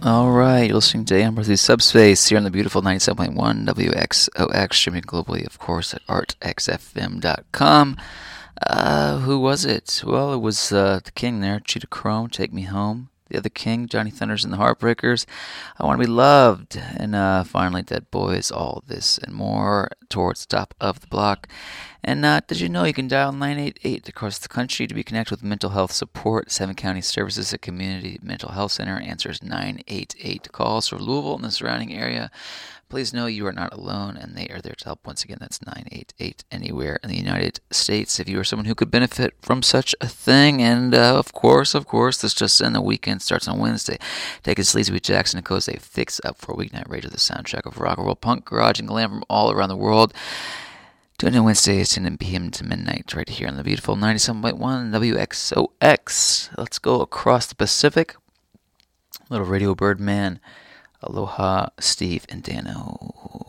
All right, you're listening to Amber through Subspace here on the beautiful 97.1 WXOX, streaming globally, of course, at artxfm.com. Who was it? Well, it was the king there, Cheetah Chrome, Take Me Home. The other king, Johnny Thunders and the Heartbreakers, I Want to Be Loved. And finally, Dead Boys, all this and more towards the top of the block. And did you know you can dial 988 across the country to be connected with mental health support? Seven County Services, a community mental health center, answers 988 calls for Louisville and the surrounding area. Please know you are not alone, and they are there to help. Once again, that's 988 anywhere in the United States. If you are someone who could benefit from such a thing, and of course, this just in, the weekend starts on Wednesday. Take a Sleazy with Jackson and Coast, a fix up for weeknight radio, the soundtrack of rock and roll, punk, garage, and glam from all around the world. Tune in Wednesdays, 10 p.m. to midnight, right here on the beautiful 97.1 WXOX. Let's go across the Pacific. Little Radio Bird Man. Aloha, Steve and Dano.